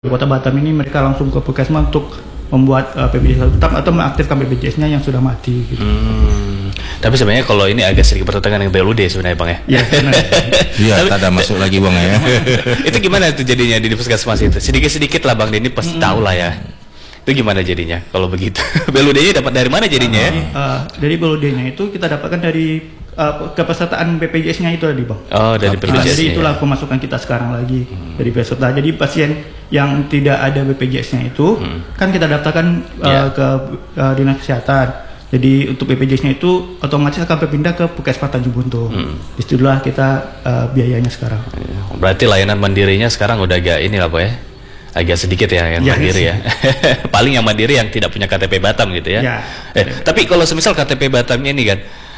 Kota Batam ini mereka langsung ke Puskesmas untuk membuat BPJS tetap atau mengaktifkan BPJS-nya yang sudah mati. Gitu. Tapi sebenarnya kalau ini agak sedikit bertentangan dengan BLUD sebenarnya Bang ya. Iya, benar. Iya, tak ada masuk lagi Bang ya. Itu gimana itu jadinya di Puskesmas itu? Sedikit-sedikit lah Bang Denny pasti tahu lah ya. Itu gimana jadinya kalau begitu? BLUD-nya dapat dari mana jadinya? Dari BLUD-nya itu kita dapatkan dari kepesertaan BPJS-nya itu tadi Bang. Oh, dari BPJS. Jadi itulah pemasukan kita sekarang lagi dari peserta. Jadi pasien yang tidak ada BPJS-nya itu kan kita daftarkan ke Dinas Kesehatan. Jadi untuk BPJS-nya itu otomatis akan berpindah ke Puskesmas Tanjung Buntung. Disitulah kita biayanya sekarang. Berarti layanan mandirinya sekarang udah agak ini lah Pak ya? Agak sedikit ya yang mandiri ya. Paling yang mandiri yang tidak punya KTP Batam gitu ya. Tapi kalau semisal KTP Batamnya ini kan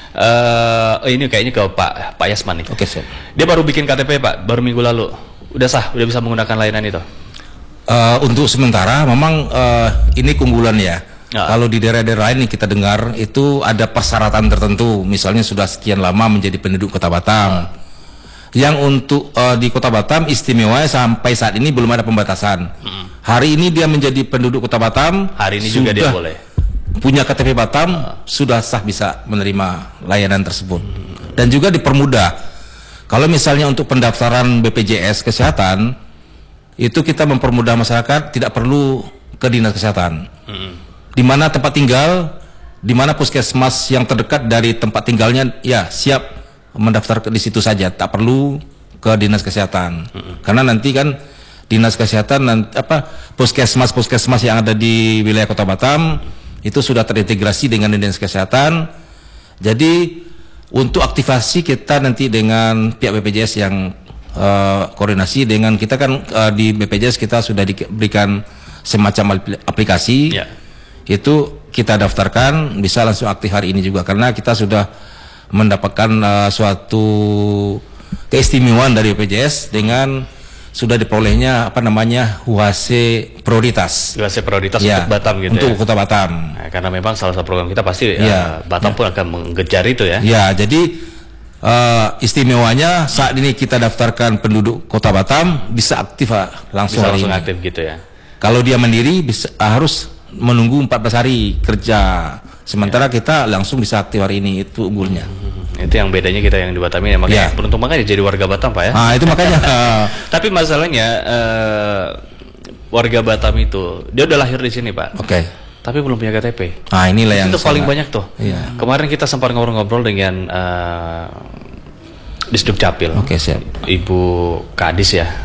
ini kayaknya ke Pak Yasman nih. Oke, siap. Dia baru bikin KTP Pak, baru minggu lalu. Udah sah, udah bisa menggunakan layanan itu. Untuk sementara memang ini keunggulan ya. Kalau di daerah-daerah lain kita dengar itu ada persyaratan tertentu, misalnya sudah sekian lama menjadi penduduk Kota Batam. Yang untuk di Kota Batam istimewanya sampai saat ini belum ada pembatasan. Hari ini dia menjadi penduduk Kota Batam. Hari ini juga dia boleh. Punya KTP Batam sudah sah bisa menerima layanan tersebut. Dan juga dipermudah. Kalau misalnya untuk pendaftaran BPJS Kesehatan itu kita mempermudah masyarakat, tidak perlu ke Dinas Kesehatan. Di mana tempat tinggal, di mana puskesmas yang terdekat dari tempat tinggalnya, ya siap mendaftar di situ saja, tak perlu ke Dinas Kesehatan. Karena nanti kan Dinas Kesehatan puskesmas yang ada di wilayah Kota Batam itu sudah terintegrasi dengan Dinas Kesehatan. Jadi untuk aktivasi kita nanti dengan pihak BPJS yang koordinasi dengan kita kan di BPJS kita sudah diberikan semacam aplikasi. Itu kita daftarkan, bisa langsung aktif hari ini juga karena kita sudah mendapatkan suatu keistimewaan dari BPJS dengan sudah diperolehnya UHC prioritas. UHC prioritas untuk Batam gitu untuk ya. Kota Batam. Nah, karena memang salah satu program kita pasti Batam pun akan mengejar itu ya. Ya, jadi istimewanya saat ini kita daftarkan penduduk Kota Batam bisa aktif langsung hari ini. Aktif gitu ya. Kalau dia mandiri harus menunggu 14 hari kerja. Sementara kita langsung bisa aktif hari ini, itu unggulnya. Itu yang bedanya kita yang di Batam ini, makanya beruntung banget jadi warga Batam Pak ya. Nah itu makanya. Tapi masalahnya warga Batam itu dia udah lahir di sini Pak. Tapi belum punya KTP. Nah inilah yang itu paling banyak tuh. Kemarin kita sempat ngobrol-ngobrol dengan Disduk Capil. Siap. Ibu Kadis ya.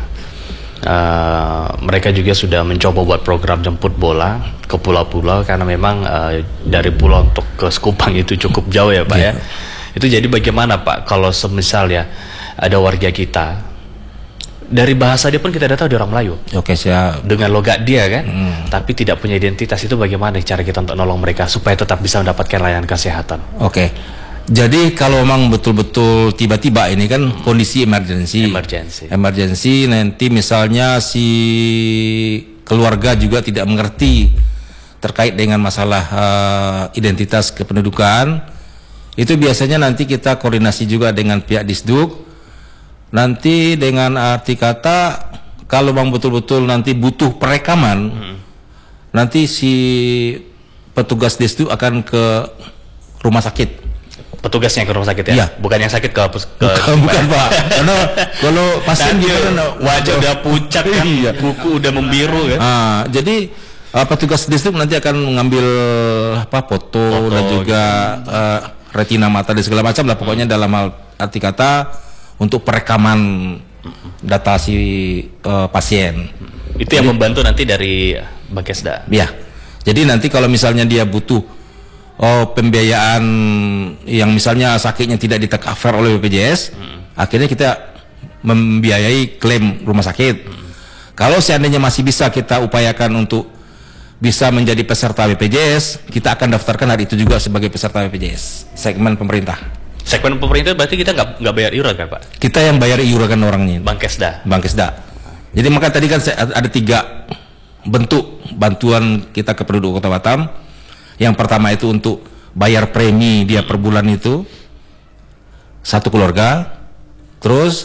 Mereka juga sudah mencoba buat program jemput bola ke pulau-pulau karena memang dari pulau untuk ke Sekupang itu cukup jauh ya Pak ya. Itu jadi bagaimana Pak kalau semisal ya ada warga kita dari bahasa dia pun kita udah tahu dia orang Melayu. Siap. Dengan logat dia kan, tapi tidak punya identitas, itu bagaimana cara kita untuk nolong mereka supaya tetap bisa mendapatkan layanan kesehatan? Jadi kalau memang betul-betul tiba-tiba ini kan kondisi emergensi nanti misalnya si keluarga juga tidak mengerti terkait dengan masalah identitas kependudukan, itu biasanya nanti kita koordinasi juga dengan pihak Disduk. Nanti dengan arti kata kalau memang betul-betul nanti butuh perekaman, nanti si petugas Disduk akan ke rumah sakit. Petugasnya ke rumah sakit ya? Bukan yang sakit bukan Pak. Karena kalau pasien wajah udah pucat kan, buku udah membiru kan. Jadi petugas Disduk nanti akan mengambil foto dan juga retina mata dan segala macam lah, pokoknya dalam hal arti kata untuk perekaman data si pasien. Itu yang membantu nanti dari Bangkesda. Jadi nanti kalau misalnya dia butuh pembiayaan yang misalnya sakitnya tidak di-cover oleh BPJS, akhirnya kita membiayai klaim rumah sakit. Kalau seandainya masih bisa kita upayakan untuk bisa menjadi peserta BPJS, kita akan daftarkan hari itu juga sebagai peserta BPJS segmen pemerintah. Segmen pemerintah berarti kita nggak bayar iuran kan Pak? Kita yang bayar iuran orangnya. Bangkesda. Jadi maka tadi kan ada 3 bentuk bantuan kita ke penduduk Kota Batam. Yang pertama itu untuk bayar premi dia per bulan itu 1 keluarga. Terus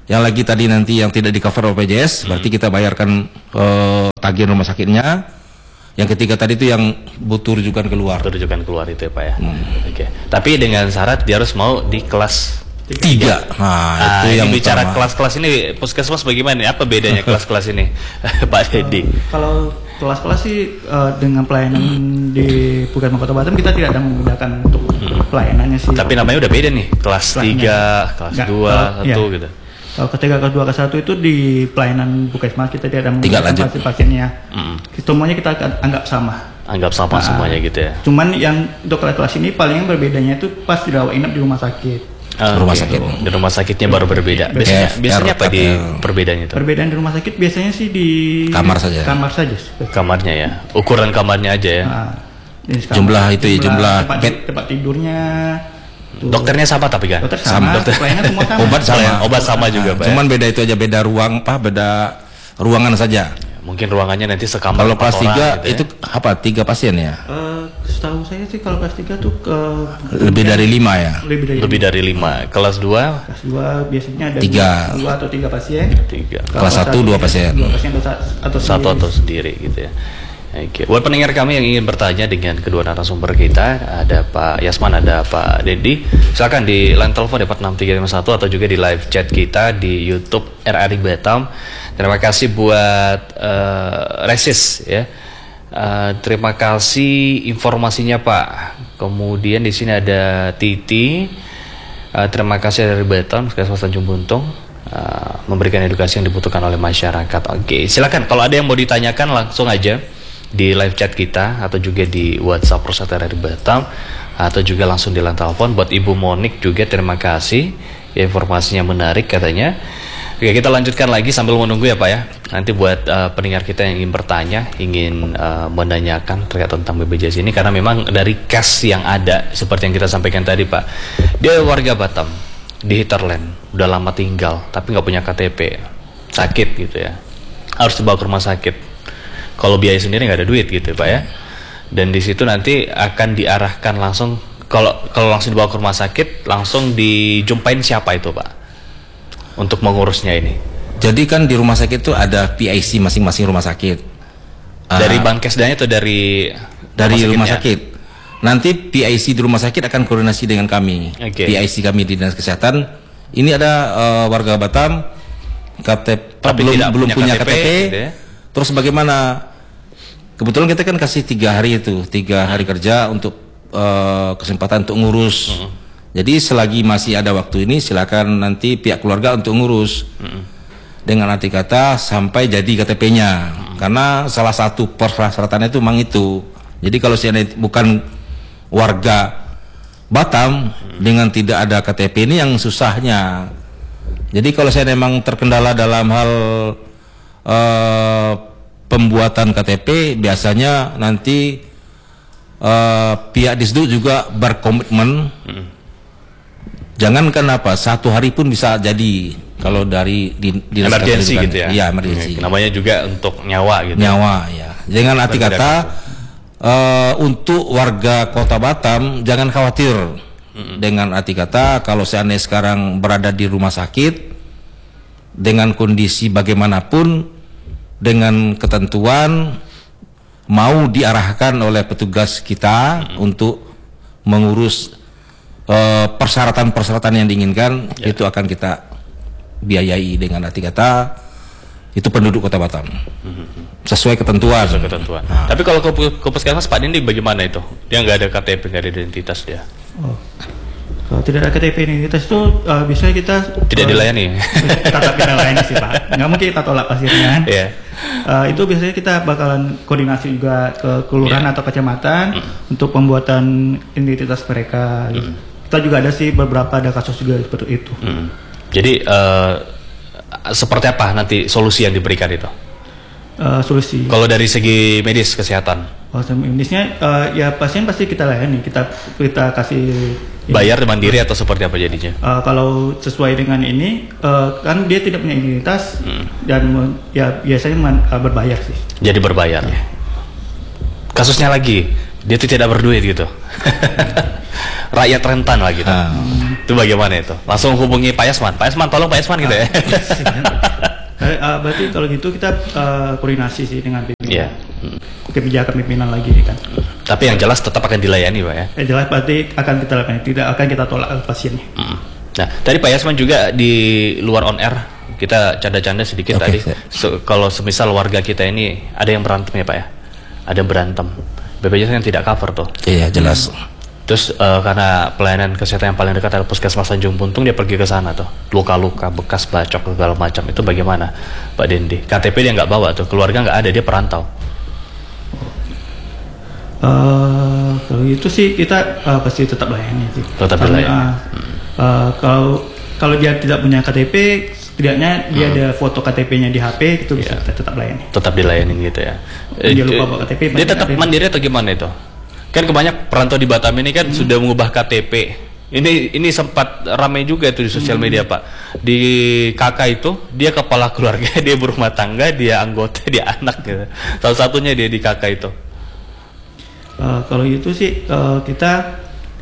Yang lagi tadi nanti yang tidak di cover BPJS, berarti kita bayarkan tagihan rumah sakitnya. Yang ketiga tadi itu yang butuh rujukan keluar. Rujukan keluar itu ya Pak ya. Oke. Tapi dengan syarat dia harus mau di kelas 3. Nah, itu yang bicara utama. kelas-kelas ini puskesmas bagaimana? Apa bedanya kelas-kelas ini, Pak Dedi? Kalau kelas-kelas sih dengan pelayanan di Puskesmas Kota Batam kita tidak ada membedakan untuk pelayanannya sih. Tapi namanya udah beda nih, kelas 3, kelas 2, 1 gitu. Kalau kelas 3, kelas 2, kelas 1 itu di pelayanan Puskesmas kita tidak ada lanjut. pasiennya. Semuanya kita anggap sama. Anggap sama semuanya gitu ya. Cuman yang untuk kelas-kelas ini paling berbedanya itu pas dirawat inap di rumah sakit. Rumah sakit. Di rumah sakitnya baru berbeda. Biasanya apa di perbedaannya itu? Perbedaan di rumah sakit biasanya sih di kamar saja. Kamarnya ya. Ukuran kamarnya aja ya. Jumlah tempat tidurnya. Dokternya sama tapi kan? Dokter sama. Pelayanan semua sama. Obat sama juga, Pak. Cuman beda itu aja, beda ruang beda ruangan saja. Mungkin ruangannya nanti sekamar. Kalau kelas 3 gitu itu apa? 3 pasien ya? Setahu saya sih kalau kelas 3 tuh lebih dari 5 ya. Lebih dari 5. Kelas 2? Kelas 2 biasanya ada 2 atau 3 pasien. 3. Kelas 1 2 pasien. 2 pasien atau satu atau sendiri gitu ya. Oke. Buat pendengar kami yang ingin bertanya dengan kedua narasumber kita, ada Pak Yasman, ada Pak Dedi, silakan di line telepon 46351 atau juga di live chat kita di YouTube RRI Batam. Terima kasih buat Resis ya. Terima kasih informasinya Pak. Kemudian di sini ada Titi. Terima kasih dari Batam, Puskesmas Tanjung Buntung. Memberikan edukasi yang dibutuhkan oleh masyarakat. Oke, silakan kalau ada yang mau ditanyakan langsung aja di live chat kita atau juga di WhatsApp Pusat RRI Batam atau juga langsung di line telepon. Buat Ibu Monik juga terima kasih ya, informasinya menarik katanya. Oke, kita lanjutkan lagi sambil menunggu ya Pak ya. Nanti buat pendengar kita yang ingin bertanya, ingin menanyakan terkait tentang BPJS ini, karena memang dari case yang ada seperti yang kita sampaikan tadi Pak, dia warga Batam di Hinterland, udah lama tinggal tapi nggak punya KTP, sakit gitu ya, harus dibawa ke rumah sakit. Kalau biaya sendiri nggak ada duit gitu Pak ya. Dan di situ nanti akan diarahkan langsung, kalau langsung dibawa ke rumah sakit, langsung dijumpain siapa itu Pak untuk mengurusnya ini? Jadi kan di rumah sakit itu ada PIC masing-masing rumah sakit. Dari Bankesdanya atau dari rumah sakit? Nanti PIC di rumah sakit akan koordinasi dengan kami. PIC kami di Dinas Kesehatan. Ini ada warga Batam KTP belum punya KTP. Gitu ya? Terus bagaimana? Kebetulan kita kan kasih 3 hari itu, 3 hari kerja untuk kesempatan untuk ngurus. Jadi selagi masih ada waktu ini, silakan nanti pihak keluarga untuk ngurus. Dengan arti kata sampai jadi KTP-nya. Karena salah satu persyaratannya itu memang itu. Jadi kalau saya bukan warga Batam dengan tidak ada KTP, ini yang susahnya. Jadi kalau saya memang terkendala dalam hal pembuatan KTP, biasanya nanti pihak Disduk juga berkomitmen. Jangankan apa, 1 hari pun bisa jadi kalau dari dinas emergency gitu ya. Iya, emergency. Namanya juga untuk nyawa gitu. Nyawa ya. Dengan arti kata untuk warga Kota Batam jangan khawatir. Dengan arti kata kalau seandainya sekarang berada di rumah sakit dengan kondisi bagaimanapun, dengan ketentuan mau diarahkan oleh petugas kita untuk mengurus persyaratan-persyaratan yang diinginkan, itu akan kita biayai. Dengan arti kata itu penduduk Kota Batam sesuai ketentuan. Nah. Tapi kalau ke Puskesmas Pak Dindi bagaimana itu? Dia nggak ada KTP, nggak ada identitas dia. Kalau tidak ada KTP identitas itu biasanya kita tidak dilayani. Tetap kita layani sih Pak. Nggak mungkin kita tolak pastinya kan. Itu biasanya kita bakalan koordinasi juga ke kelurahan atau kecamatan untuk pembuatan identitas mereka. Kita juga ada sih beberapa kasus juga seperti itu. Jadi seperti apa nanti solusi yang diberikan itu? Solusi. Kalau dari segi medis kesehatan? Medisnya ya pasien pasti kita layani, kita kasih. Bayar mandiri atau seperti apa jadinya? Kalau sesuai dengan ini, kan dia tidak punya identitas dan ya biasanya berbayar sih. Jadi berbayar. Kasusnya lagi, dia tidak berduit gitu. Rakyat rentan lah gitu. Itu bagaimana itu? Langsung hubungi Pak Yasman. Pak Yasman, tolong Pak Yasman gitu ya. Berarti kalau gitu kita koordinasi sih dengan Iya. kebijakan pimpinan lagi kan. Tapi yang jelas tetap akan dilayani, Pak ya. Jelas berarti akan kita layani, tidak akan kita tolak pasiennya. Nah, tadi Pak Yasman juga di luar on air kita canda-canda sedikit tadi. Kalau semisal warga kita ini ada yang berantem ya Pak ya, ada berantem, BPJS yang tidak cover tuh. Iya jelas. Terus karena pelayanan kesehatan yang paling dekat adalah Puskesmas Tanjung Buntung, dia pergi ke sana tuh, luka-luka, bekas bacok segala macam. Itu bagaimana, Pak Dendi? KTP dia nggak bawa tuh, keluarga nggak ada, dia perantau. Kalau itu sih kita pasti tetap layani sih. Tetap dilayani. Kalau dia tidak punya KTP, setidaknya dia ada foto KTP-nya di HP, itu bisa tetap layani. Tetap dilayani gitu ya. Dia lupa bawa KTP. Dia tetap mandiri atau gimana itu? Kan kebanyak perantau di Batam ini kan sudah mengubah KTP. Ini sempat ramai juga itu di sosial media Pak. Di kakak itu dia kepala keluarga, dia berumah tangga, dia anggota, dia anak gitu. Salah satunya dia di kakak itu. Kalau itu sih kita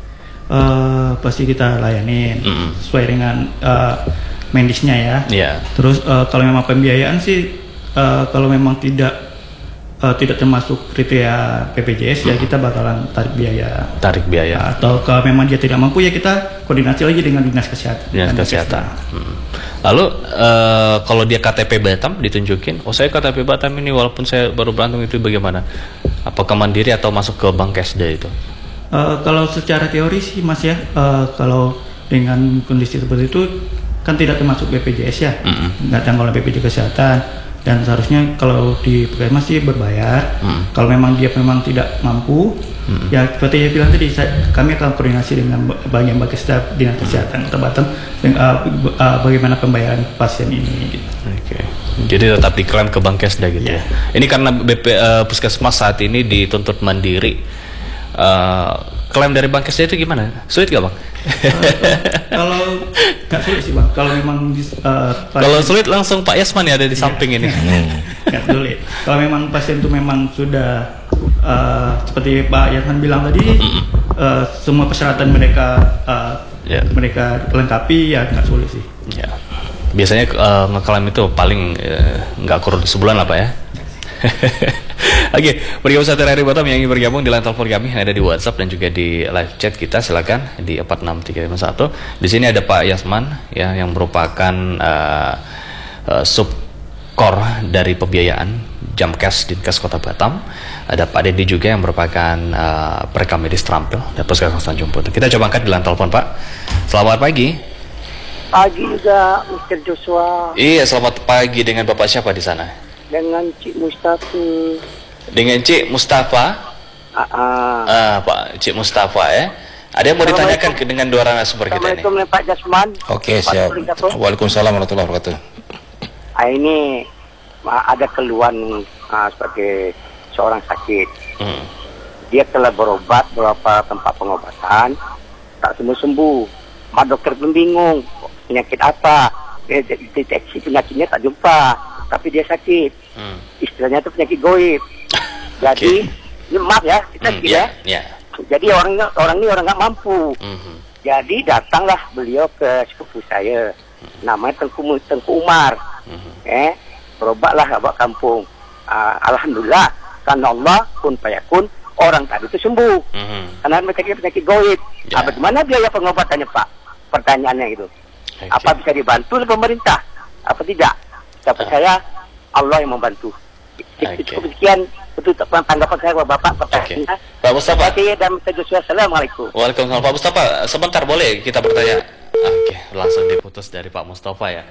pasti kita layanin sesuai dengan medisnya ya. Yeah. Terus kalau memang pembiayaan sih kalau memang tidak termasuk kriteria BPJS ya kita bakalan tarik biaya. Tarik biaya. Atau kalau memang dia tidak mampu ya kita koordinasi lagi dengan dinas kesehatan. Dinas kesehatan. Lalu kalau dia KTP Batam ditunjukin, oh saya KTP Batam ini walaupun saya baru berantem, itu bagaimana? Apakah mandiri atau masuk ke bank Kesda itu? Kalau secara teori sih Mas ya, kalau dengan kondisi seperti itu kan tidak termasuk BPJS ya, nggak tanggung oleh BPJS Kesehatan. Dan seharusnya kalau di puskesmas sih berbayar. Kalau memang dia memang tidak mampu, ya seperti yang bilang tadi, kami akan koordinasi dengan bagian Bakesda Dinas Kesehatan Kota Batam bagaimana pembayaran pasien ini. Gitu. Oke. Jadi tetap diklaim ke Bankesda gitu ya. Ini karena puskesmas saat ini dituntut mandiri. Klaim dari Bankesda itu gimana? Sulit gak Bang? Kalau nggak sulit sih Bang. Kalau memang kalau sulit langsung Pak Yasman ya ada di samping ini. Nggak sulit. Kalau memang pasien itu memang sudah seperti Pak Yasman bilang tadi, semua persyaratan mereka mereka lengkapi, ya nggak sulit sih. Ya. Biasanya ngeklaim itu paling nggak kurang sebulan lah Pak ya. Oke, bagi usaha TRRI Batam yang ingin bergabung di line telepon kami yang ada di WhatsApp dan juga di live chat kita, silakan di 46351. Di sini ada Pak Yasman ya, yang merupakan subkor dari pembiayaan Jamkes Dinkes Kota Batam. Ada Pak Dendi juga yang merupakan perekam medis terampil dari Puskesmas Tanjung Buntung. Kita coba angkat di line telepon Pak. Selamat pagi. Pagi juga Mr. Joshua. Iya, selamat pagi. Dengan Bapak siapa di sana? Dengan Cik Mustafa. Dengan Cik Mustafa? Pak Cik Mustafa ya. Ada yang mau ditanyakan dengan dua narasumber kita ini? Assalamualaikum Pak Jasman. Oke, siap. Waalaikumsalam warahmatullahi wabarakatuh. Ini ada keluhan sebagai seorang sakit. Dia telah berobat beberapa tempat pengobatan, tak sembuh-sembuh. Mak dokter pun bingung, penyakit apa? Dia deteksi penyakitnya tak jumpa, tapi dia sakit. Istilahnya itu penyakit goib. Jadi, ini maaf ya, kita kira. Jadi orang ini orang nggak mampu. Jadi datanglah beliau ke sepupu saya, namanya Tengku Umar. Berobatlah bawa kampung. Alhamdulillah, karena Allah kun fayakun, orang tadi itu sembuh. Karena penyakit goib. Bagaimana biaya pengobatannya Pak? Pertanyaannya itu. Apa bisa dibantu oleh pemerintah? Apa tidak? Dapat saya Allah yang membantu. Cukup sekian untuk tanggapan saya Bapak pertanyaannya. Pak Mustafa. Dan Assalamualaikum. Waalaikumsalam. Pak Mustafa, sebentar boleh kita bertanya? Oke, langsung diputus dari Pak Mustafa ya.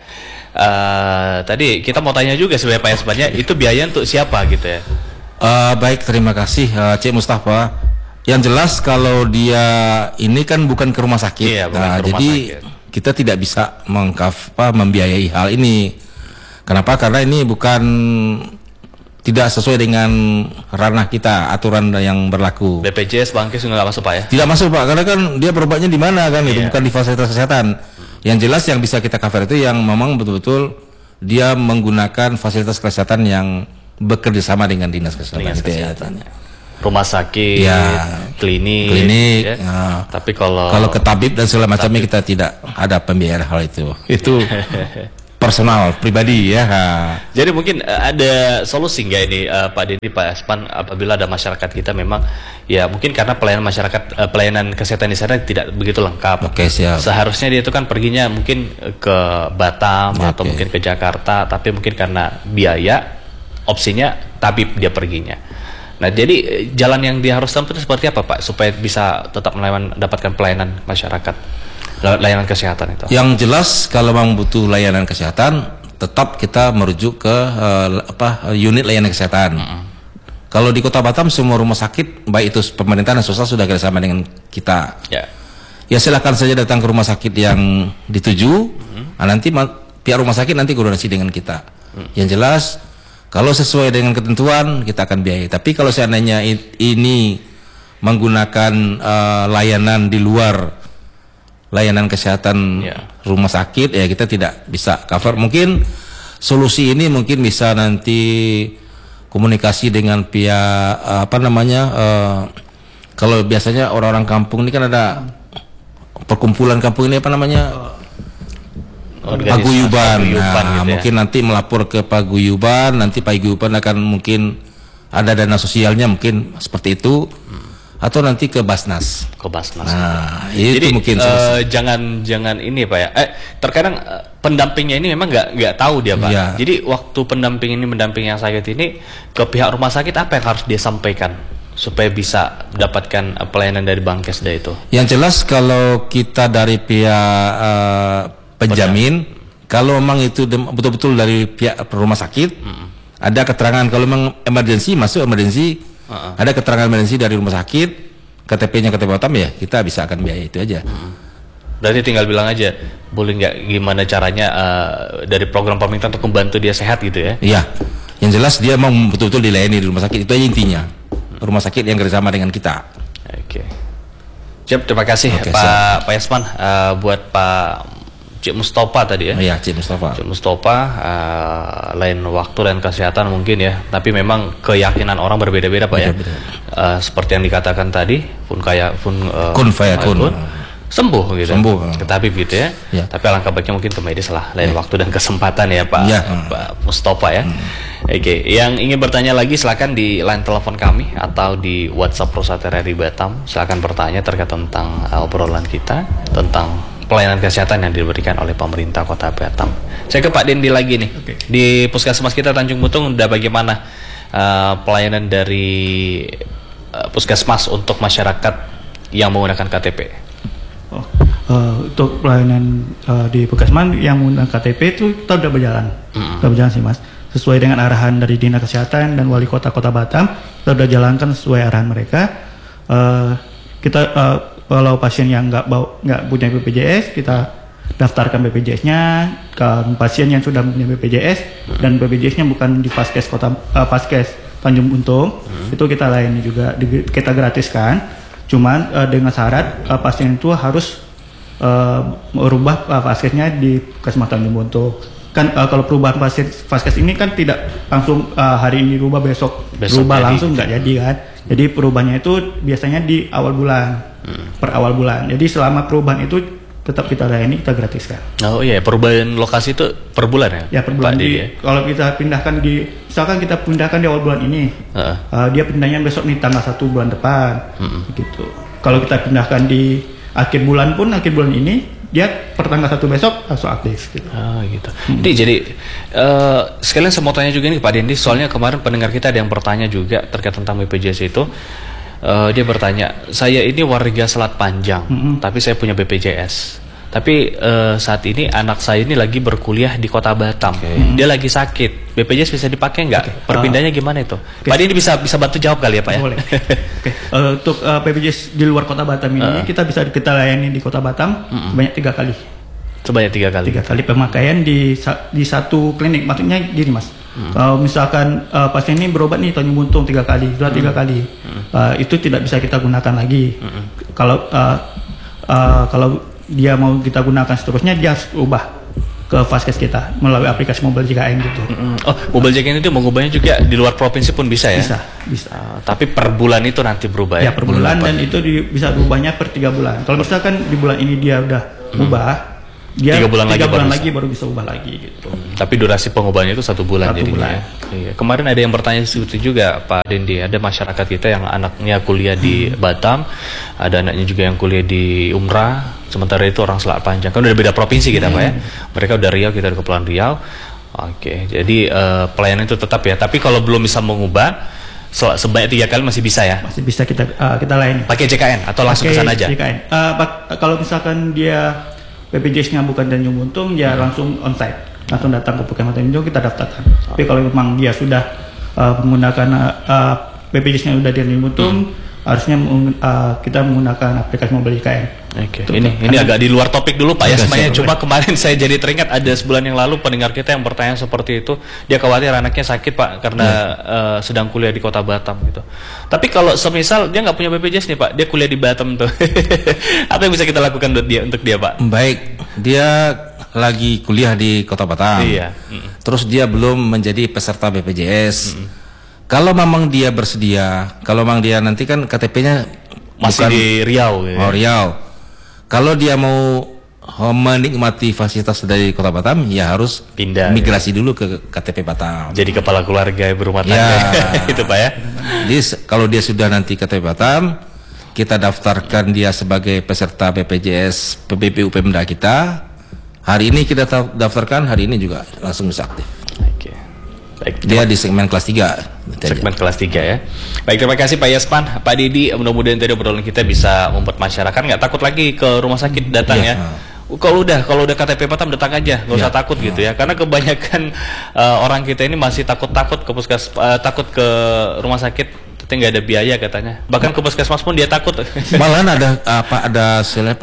Tadi kita mau tanya juga sebenarnya Pak Yasman, itu biaya untuk siapa gitu ya? Baik, terima kasih Cik Mustafa. Yang jelas kalau dia ini kan bukan ke rumah sakit. Iya, bukan ke rumah jadi sakit. Kita tidak bisa membiayai hal ini. Kenapa? Karena ini bukan tidak sesuai dengan ranah kita, aturan yang berlaku. BPJS Bankes nggak masuk Pak ya? Tidak masuk Pak, karena kan dia berobatnya di mana kan, itu bukan di fasilitas kesehatan. Yang jelas yang bisa kita cover itu yang memang betul-betul dia menggunakan fasilitas kesehatan yang bekerja sama dengan dinas kesehatan. rumah sakit, Ya, klinik, ya. Tapi kalau ke tabib dan segala macamnya kita tidak ada pembiayaan hal itu. Itu personal, pribadi ya. Jadi mungkin ada solusi nggak ini Pak Dendi, Pak Espan, apabila ada masyarakat kita memang ya mungkin karena pelayanan masyarakat, pelayanan kesehatan di sana tidak begitu lengkap. Oke, siap. Seharusnya dia itu kan perginya mungkin ke Batam atau mungkin ke Jakarta, tapi mungkin karena biaya opsinya tabib dia perginya. Nah, jadi jalan yang dia harus tempuh itu seperti apa Pak supaya bisa tetap mendapatkan pelayanan masyarakat, layanan kesehatan itu? Yang jelas kalau memang butuh layanan kesehatan, tetap kita merujuk ke unit layanan kesehatan. Kalau di Kota Batam semua rumah sakit baik itu pemerintah dan swasta sudah kerjasama dengan kita. Ya silakan saja datang ke rumah sakit yang dituju. Nanti pihak rumah sakit nanti koordinasi dengan kita. Yang jelas kalau sesuai dengan ketentuan kita akan biayai. Tapi kalau seandainya ini menggunakan layanan di luar layanan kesehatan rumah sakit, ya kita tidak bisa cover. Mungkin solusi ini mungkin bisa nanti komunikasi dengan pihak kalau biasanya orang-orang kampung ini kan ada perkumpulan kampung ini paguyuban. Nah, mungkin nanti melapor ke paguyuban, nanti paguyuban akan mungkin ada dana sosialnya mungkin seperti itu. Atau nanti ke Basnas. Nah, itu jadi, mungkin jangan ini Pak ya. Terkadang pendampingnya ini memang nggak tahu dia Pak. Ya. Jadi waktu mendamping yang sakit ini ke pihak rumah sakit apa yang harus dia sampaikan supaya bisa mendapatkan pelayanan dari Bangkesda itu? Yang jelas kalau kita dari pihak penjamin, kalau memang itu betul-betul dari pihak rumah sakit, ada keterangan kalau memang emergensi masuk emergensi. Ada keterangan emergensi dari rumah sakit, KTP-nya KTP Batam ya, kita bisa akan biaya itu aja. Berarti tinggal bilang aja, boleh nggak gimana caranya dari program pemerintah untuk membantu dia sehat gitu ya? Iya, yang jelas dia mau betul-betul dilayani di rumah sakit, itu aja intinya. Rumah sakit yang kerjasama dengan kita. Oke. Siap, terima kasih Pak Espan buat Pak Cik Mustafa tadi ya. Iya, Cik Mustafa. Lain waktu dan kesehatan mungkin ya. Tapi memang keyakinan orang berbeda-beda Pak ya. Seperti yang dikatakan tadi, kun fayakun. Sembuh gitu. Ke tabib gitu ya. Tapi alangkah baiknya mungkin ke medis lah. Lain waktu dan kesempatan ya Pak, Pak Mustafa ya. Oke, yang ingin bertanya lagi silakan di line telepon kami atau di WhatsApp Prosata RRI Batam. Silakan bertanya terkait tentang obrolan kita tentang pelayanan kesehatan yang diberikan oleh pemerintah Kota Batam. Saya ke Pak Dendi lagi nih. Di Puskesmas kita Tanjung Putung udah bagaimana pelayanan dari Puskesmas untuk masyarakat yang menggunakan KTP? Untuk pelayanan di Puskesmas yang menggunakan KTP itu kita udah berjalan. Udah berjalan sih Mas. Sesuai dengan arahan dari Dinas Kesehatan dan Wali Kota Batam, kita udah jalankan sesuai arahan mereka. Kalau pasien yang nggak punya BPJS, kita daftarkan BPJS-nya. Ke pasien yang sudah punya BPJS dan BPJS-nya bukan di Paskes Tanjung Putung, itu kita layani juga, kita gratiskan. Cuman dengan syarat pasien itu harus merubah Paskesnya di Puskesmas Tanjung Putung. Kan kalau perubahan Paskes ini kan tidak langsung hari ini rubah besok berubah langsung, nggak jadi kan. Jadi perubahannya itu biasanya di awal bulan, per awal bulan. Jadi selama perubahan itu tetap kita layani, kita gratiskan. Oh iya, perubahan lokasi itu per bulan ya? Ya per bulan. Kalau kita pindahkan misalkan kita pindahkan di awal bulan ini, dia pindahnya besok nih tanggal 1 bulan depan, gitu. Kalau kita pindahkan di akhir bulan ini, dia per tanggal 1 besok langsung aktif gitu. Gitu. Jadi sekalian saya mau tanya juga nih Pak Dendi, soalnya kemarin pendengar kita ada yang bertanya juga terkait tentang BPJS itu. Dia bertanya, saya ini warga Selat Panjang, tapi saya punya BPJS. Tapi saat ini anak saya ini lagi berkuliah di Kota Batam. Dia lagi sakit. BPJS bisa dipakai nggak? Perpindahannya gimana itu? Pak Dendi bisa bantu jawab kali ya Pak ya? Boleh. Untuk BPJS di luar Kota Batam ini kita layani di Kota Batam sebanyak 3 kali. Sebanyak 3 kali. 3 kali pemakaian di satu klinik. Maksudnya gini Mas. Kalau misalkan pasien ini berobat nih Tanjung Putung 3 kali, sudah 3 kali, itu tidak bisa kita gunakan lagi. Kalau dia mau kita gunakan seterusnya, dia harus ubah ke vaskes kita melalui aplikasi mobile JKN gitu. Oh, mobile JKN itu mengubahnya juga di luar provinsi pun bisa ya? Bisa. Tapi per bulan itu nanti berubah ya? Ya per bulan, dan itu bisa berubahnya per 3 bulan. Kalau misalkan di bulan ini dia udah ubah, dia 3 bulan lagi baru bisa ubah lagi gitu. Tapi durasi pengubahannya itu 1 bulan jadinya. Ya. Iya. Kemarin ada yang bertanya seperti juga Pak Dendi, ada masyarakat kita yang anaknya kuliah di Batam, ada anaknya juga yang kuliah di Umrah, sementara itu orang Selat Panjang. Kan udah beda provinsi kita Pak ya. Mereka udah Riau, kita udah Kepulauan Riau. Oke, jadi pelayanan itu tetap ya. Tapi kalau belum bisa mengubah sebanyak 3 kali masih bisa ya? Masih bisa kita layani. Pakai JKN atau langsung ke sana aja? JKN. Kalau misalkan dia BPJS-nya bukan Tanjung Buntung, dia langsung onsite, langsung datang ke Puskesmas Tanjung Buntung, kita daftarkan. Tapi kalau memang dia sudah menggunakan BPJS-nya sudah di Tanjung Buntung, harusnya kita menggunakan aplikasi mobile JKN. Oke. Ini agak di luar topik dulu Pak ya semuanya. Cuma kemarin saya jadi teringat ada sebulan yang lalu pendengar kita yang bertanya seperti itu. Dia khawatir anaknya sakit Pak karena sedang kuliah di Kota Batam gitu. Tapi kalau semisal dia nggak punya BPJS nih Pak, dia kuliah di Batam tuh. Apa yang bisa kita lakukan untuk dia Pak? Baik, dia lagi kuliah di Kota Batam. Iya. Terus dia belum menjadi peserta BPJS. Kalau memang dia bersedia, kalau memang dia nanti kan KTP-nya masih di Riau gitu. Oh, Riau. Kalau dia mau menikmati fasilitas dari Kota Batam, ya harus pindah, migrasi dulu ke KTP Batam. Jadi kepala keluarga berumah tangga itu Pak ya. Jadi kalau dia sudah nanti KTP Batam, kita daftarkan dia sebagai peserta BPJS PBPU Pemda kita. Hari ini kita daftarkan, hari ini juga langsung bisa aktif. Oke. Baik, dia di segmen kelas 3. Segmen kelas 3 ya. Baik, terima kasih Pak Yasman, Pak Didi. Mudah-mudahan tadi obrolan kita bisa membuat masyarakat nggak takut lagi ke rumah sakit datang ya. Kalau udah KTP Batam datang aja, nggak usah takut gitu ya. Karena kebanyakan orang kita ini masih takut ke takut ke rumah sakit, tapi nggak ada biaya katanya. Bahkan ke puskesmas pun dia takut. Malahan ada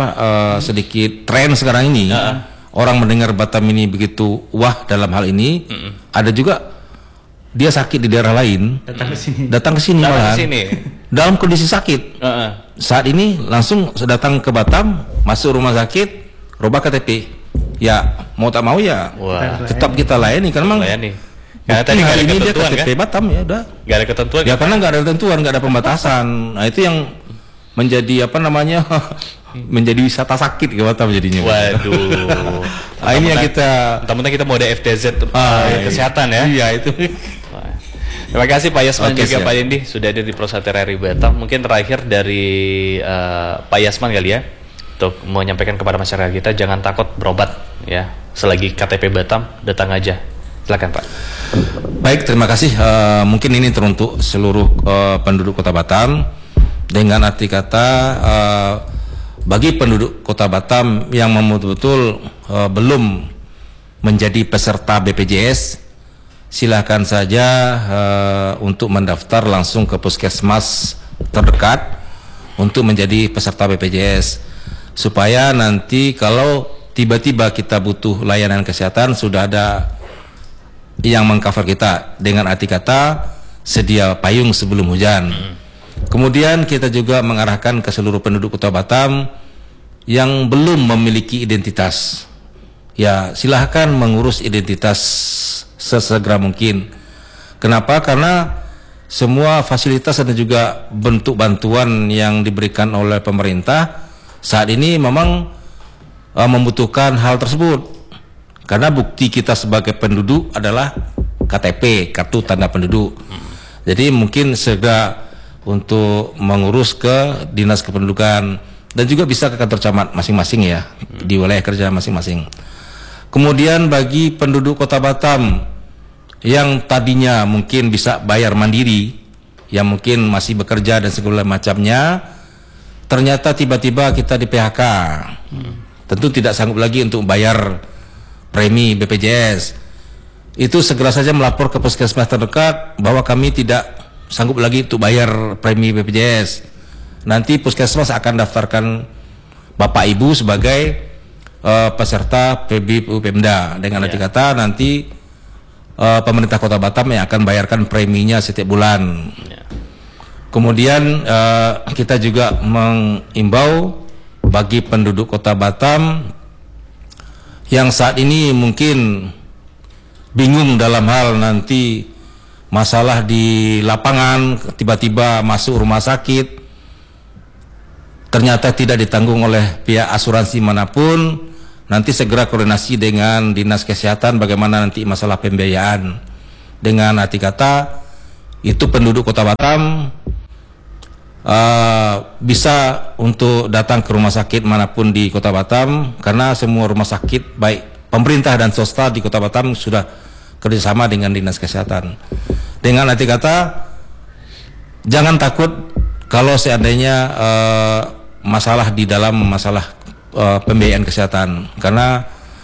sedikit tren sekarang ini. Orang mendengar Batam ini begitu wah dalam hal ini. Ada juga dia sakit di daerah lain, datang ke sini malahan dalam kondisi sakit. Saat ini langsung datang ke Batam, masuk rumah sakit, rubah KTP. Ya mau tak mau ya tetap kita layani karena memang tadi hari ini dia KTP kan? Batam ya udah. Gak ada ketentuan. Ya karena nggak ada ketentuan, nggak ada pembatasan. Nah itu yang menjadi menjadi wisata sakit ke Batam jadinya. Waduh. Ini yang kita teman-teman kita mau ada FTZ kesehatan ya. Iya itu. Terima kasih Pak Yasman juga Pak Dendi sudah ada di Prosate RRI Batam. Mungkin terakhir dari Pak Yasman kali ya untuk menyampaikan kepada masyarakat kita jangan takut berobat ya. Selagi KTP Batam datang aja. Silakan Pak. Baik, terima kasih. Mungkin ini teruntuk seluruh penduduk Kota Batam dengan arti kata bagi penduduk Kota Batam yang betul-betul belum menjadi peserta BPJS, silakan saja untuk mendaftar langsung ke puskesmas terdekat untuk menjadi peserta BPJS, supaya nanti kalau tiba-tiba kita butuh layanan kesehatan sudah ada yang mengcover kita, dengan arti kata sedia payung sebelum hujan. Kemudian kita juga mengarahkan ke seluruh penduduk Kota Batam yang belum memiliki identitas, ya silahkan mengurus identitas sesegera mungkin. Kenapa? Karena semua fasilitas dan juga bentuk bantuan yang diberikan oleh pemerintah saat ini memang membutuhkan hal tersebut. Karena bukti kita sebagai penduduk adalah KTP, kartu tanda penduduk. Jadi mungkin segera untuk mengurus ke Dinas Kependudukan dan juga bisa ke kantor camat masing-masing ya, di wilayah kerja masing-masing. Kemudian bagi penduduk Kota Batam yang tadinya mungkin bisa bayar mandiri, yang mungkin masih bekerja dan segala macamnya, ternyata tiba-tiba kita di PHK, tentu tidak sanggup lagi untuk bayar premi BPJS, itu segera saja melapor ke puskesmas terdekat bahwa kami tidak sanggup lagi untuk bayar premi BPJS. Nanti puskesmas akan daftarkan Bapak Ibu sebagai peserta PBPU Pemda, dengan arti kata nanti pemerintah Kota Batam yang akan bayarkan preminya setiap bulan. Kemudian kita juga mengimbau bagi penduduk Kota Batam yang saat ini mungkin bingung dalam hal nanti masalah di lapangan, tiba-tiba masuk rumah sakit, ternyata tidak ditanggung oleh pihak asuransi manapun, nanti segera koordinasi dengan Dinas Kesehatan bagaimana nanti masalah pembiayaan. Dengan arti kata, itu penduduk Kota Batam bisa untuk datang ke rumah sakit manapun di Kota Batam, karena semua rumah sakit baik pemerintah dan swasta di Kota Batam sudah kerjasama dengan Dinas Kesehatan. Dengan arti kata, jangan takut kalau seandainya masalah di dalam masalah pembiayaan kesehatan, karena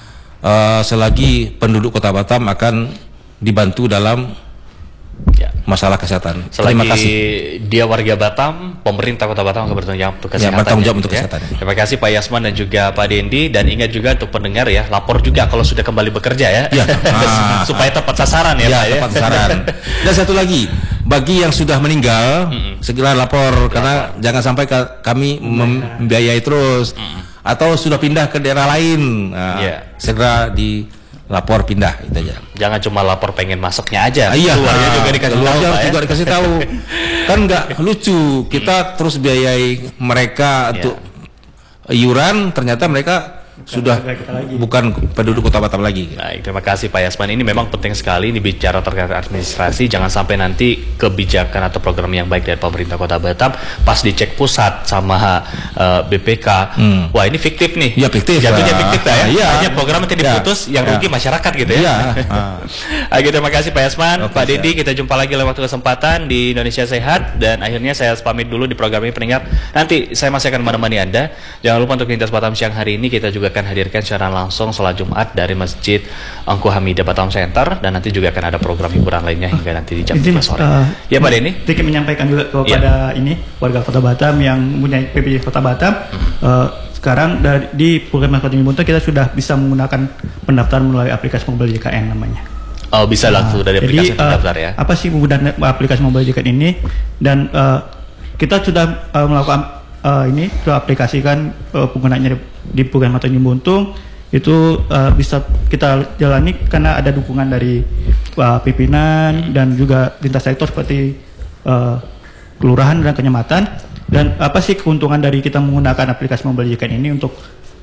selagi penduduk Kota Batam akan dibantu dalam masalah kesehatan. Selagi Terima kasih. dia warga Batam, pemerintah Kota Batam akan bertanggung jawab untuk kesehatan. bertanggung jawab untuk kesehatan. Terima kasih Pak Yasman dan juga Pak Dendi, dan ingat juga untuk pendengar ya, lapor juga kalau sudah kembali bekerja ya. Supaya tepat sasaran ya, Pak. Tepat sasaran. Dan satu lagi, bagi yang sudah meninggal, segera lapor, karena jangan sampai kami membiayai terus, atau sudah pindah ke daerah lain, segera dilapor pindah, itu aja. Jangan cuma lapor pengen masuknya aja, keluarga juga dikasih tahu, keluarga juga ya. dikasih tahu. Kan nggak lucu kita terus biayai mereka untuk iuran, ternyata mereka sudah bukan penduduk Kota Batam lagi. Baik, terima kasih Pak Yasman. Ini memang penting sekali, ini bicara terkait administrasi. Jangan sampai nanti kebijakan atau program yang baik dari pemerintah Kota Batam pas dicek pusat sama BPK, wah ini fiktif nih. Ya fiktif. Jatuhnya fiktif ya. Hanya program nanti diputus, yang rugi masyarakat gitu ya. Oke, terima kasih Pak Yasman. Pak Dendi, kita jumpa lagi lewat kesempatan di Indonesia Sehat, dan akhirnya saya pamit dulu di program ini. Pengingat, nanti saya masih akan menemani Anda. Jangan lupa untuk Lintas Batam siang hari ini kita juga akan hadirkan secara langsung sholat Jumat dari Masjid Angku Hamidah Batam Center, dan nanti juga akan ada program hiburan lainnya hingga nanti di jam 3 sore. Ya Pak Denny, sedikit menyampaikan juga kepada ini warga Kota Batam yang mempunyai BPJS Kota Batam, sekarang di program Kota Buntu kita sudah bisa menggunakan pendaftaran melalui aplikasi Mobile JKN namanya. Oh, bisa langsung dari aplikasi pendaftar ya. Apa sih penggunaan aplikasi Mobile JKN ini? Dan kita sudah melakukan ini sudah aplikasikan penggunaannya di program Tanjung Buntung itu bisa kita jalani karena ada dukungan dari pimpinan dan juga lintas sektor seperti kelurahan dan kecamatan. Dan apa sih keuntungan dari kita menggunakan aplikasi Mobile JKN ini untuk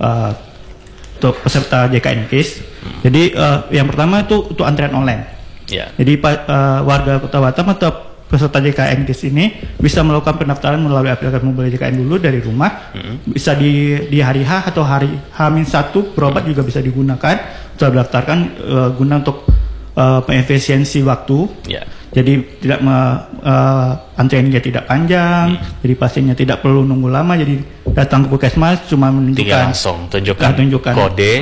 peserta JKN KIS? Jadi yang pertama itu untuk antrian online. Jadi warga Kota Batam atau peserta JKN KIS ini bisa melakukan pendaftaran melalui aplikasi Mobile JKN dulu dari rumah. Bisa di hari H atau hari H-1 berobat juga bisa digunakan. Sudah daftarkan guna untuk pengefisiensi waktu. Jadi tidak antriannya tidak panjang. Jadi pasiennya tidak perlu nunggu lama. Jadi datang ke puskesmas cuma menunjukkan langsung tunjukkan kode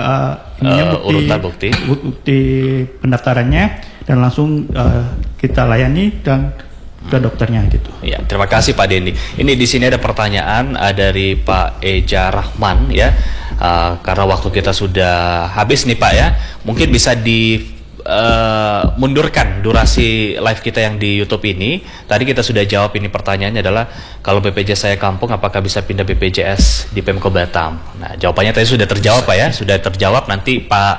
bukti pendaftarannya, dan langsung kita layani dan ke dokternya gitu. Ya, terima kasih Pak Dendi. Ini di sini ada pertanyaan dari Pak Eja Rahman ya. Karena waktu kita sudah habis nih Pak ya, mungkin bisa mundurkan durasi live kita yang di YouTube ini. Tadi kita sudah jawab, ini pertanyaannya adalah kalau BPJS saya kampung apakah bisa pindah BPJS di Pemko Batam. Nah, jawabannya tadi sudah terjawab Pak ya, sudah terjawab. Nanti Pak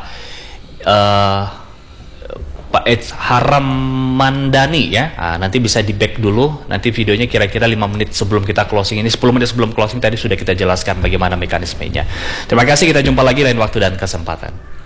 Haramandani ya, nanti bisa di back dulu, nanti videonya kira-kira 5 menit sebelum kita closing ini, 10 menit sebelum closing tadi sudah kita jelaskan bagaimana mekanismenya. Terima kasih, kita jumpa lagi lain waktu dan kesempatan.